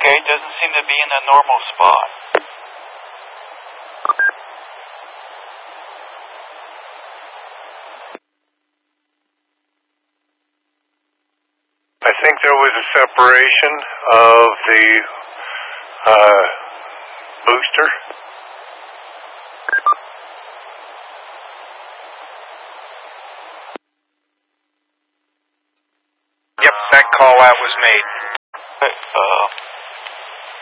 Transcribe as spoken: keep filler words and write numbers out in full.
Okay, it doesn't seem to be in a normal spot. I think there was a separation of the uh, booster. Yep, that call out was made. Uh,